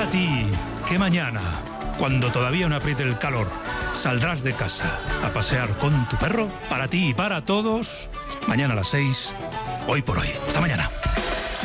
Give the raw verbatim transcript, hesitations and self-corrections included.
para ti, que mañana, cuando todavía no apriete el calor, saldrás de casa a pasear con tu perro, para ti y para todos, mañana a las seis, Hoy por Hoy. Hasta mañana.